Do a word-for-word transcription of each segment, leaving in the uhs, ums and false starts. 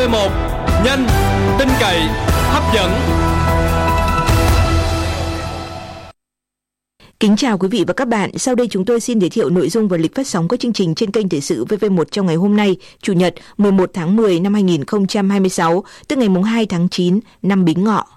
vê một, nhanh, tin cậy, hấp dẫn. Kính chào quý vị và các bạn. Sau đây chúng tôi xin giới thiệu nội dung và lịch phát sóng các chương trình trên kênh Thời sự vê vê một trong ngày hôm nay, Chủ nhật mười một tháng mười năm hai nghìn không trăm hai mươi sáu, tức ngày hai tháng chín năm Bính Ngọ.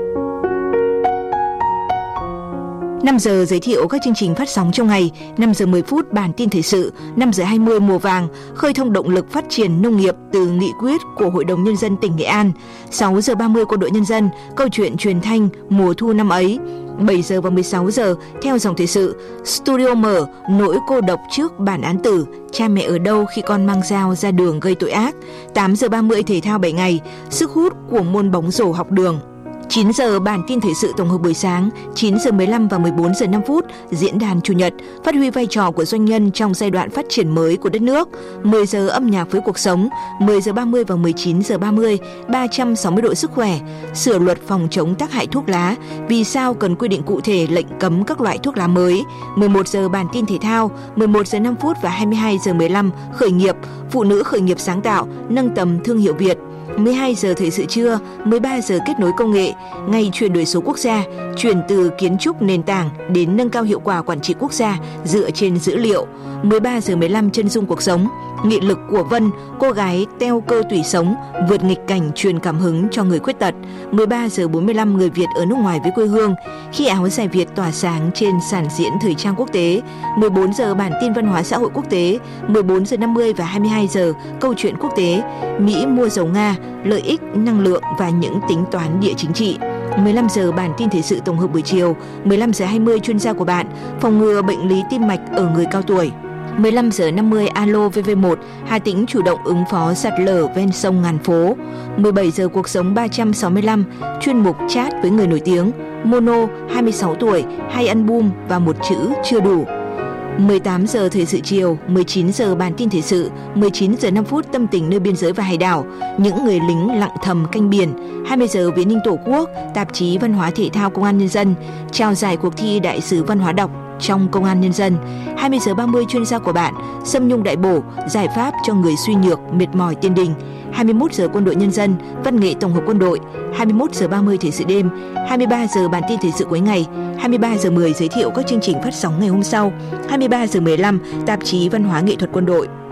năm giờ giới thiệu các chương trình phát sóng trong ngày, năm giờ mười phút bản tin thời sự, năm giờ hai mươi mùa vàng, khơi thông động lực phát triển nông nghiệp từ nghị quyết của Hội đồng Nhân dân tỉnh Nghệ An, sáu giờ ba mươi Quân đội Nhân dân, câu chuyện truyền thanh mùa thu năm ấy, bảy giờ và mười sáu giờ theo dòng thời sự, Studio mở nỗi cô độc trước bản án tử, cha mẹ ở đâu khi con mang dao ra đường gây tội ác, tám giờ ba mươi thể thao bảy ngày, sức hút của môn bóng rổ học đường. chín giờ bản tin thời sự tổng hợp buổi sáng, chín giờ mười lăm và mười bốn giờ năm phút diễn đàn Chủ nhật, phát huy vai trò của doanh nhân trong giai đoạn phát triển mới của đất nước, mười giờ âm nhạc với cuộc sống, mười giờ ba mươi và mười chín giờ ba mươi, ba trăm sáu mươi độ sức khỏe, sửa luật phòng chống tác hại thuốc lá, vì sao cần quy định cụ thể lệnh cấm các loại thuốc lá mới, mười một giờ bản tin thể thao, mười một giờ năm phút và hai mươi hai giờ mười lăm khởi nghiệp, phụ nữ khởi nghiệp sáng tạo, nâng tầm thương hiệu Việt. mười hai giờ thời sự trưa, mười ba giờ kết nối công nghệ, ngày chuyển đổi số quốc gia, chuyển từ kiến trúc nền tảng đến nâng cao hiệu quả quản trị quốc gia dựa trên dữ liệu. mười ba giờ mười lăm chân dung cuộc sống, nghị lực của Vân, cô gái teo cơ tủy sống, vượt nghịch cảnh truyền cảm hứng cho người khuyết tật. mười ba giờ bốn mươi lăm người Việt ở nước ngoài với quê hương, khi áo dài Việt tỏa sáng trên sàn diễn thời trang quốc tế. mười bốn giờ bản tin văn hóa xã hội quốc tế, mười bốn giờ năm mươi và hai mươi hai giờ câu chuyện quốc tế, Mỹ mua dầu Nga, lợi ích, năng lượng và những tính toán địa chính trị. mười lăm giờ bản tin thời sự tổng hợp buổi chiều, mười lăm giờ hai mươi chuyên gia của bạn, phòng ngừa bệnh lý tim mạch ở người cao tuổi. mười lăm giờ năm mươi alo vê vê một, Hà Tĩnh chủ động ứng phó sạt lở ven sông Ngàn Phố. mười bảy giờ cuộc sống ba trăm sáu mươi lăm, chuyên mục chat với người nổi tiếng, Mono, hai mươi sáu tuổi, hai album và một chữ chưa đủ. mười tám giờ thời sự chiều, mười chín giờ bản tin thời sự, mười chín giờ năm phút tâm tình nơi biên giới và hải đảo, những người lính lặng thầm canh biển, hai mươi giờ Viễn Ninh Tổ quốc, tạp chí Văn hóa Thể thao Công an Nhân dân, trao giải cuộc thi Đại sứ Văn hóa đọc trong Công an Nhân dân, hai mươi giờ ba mươi chuyên gia của bạn, Sâm Nhung Đại Bổ, giải pháp cho người suy nhược, mệt mỏi tiền đình, hai mươi mốt giờ Quân đội Nhân dân, văn nghệ tổng hợp quân đội, hai mươi mốt giờ ba mươi thời sự đêm, hai mươi ba giờ bản tin thời sự cuối ngày, hai mươi ba giờ mười giới thiệu các chương trình phát sóng ngày hôm sau, hai mươi ba giờ mười lăm tạp chí Văn hóa Nghệ thuật Quân đội.